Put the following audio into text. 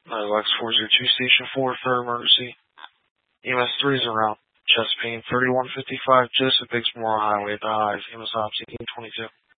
Lex 402, Station 4 for emergency. EMS 3 is around. Chest pain, 3155, Joseph Biggs Memorial Highway at the Hive. EMS Op 1822.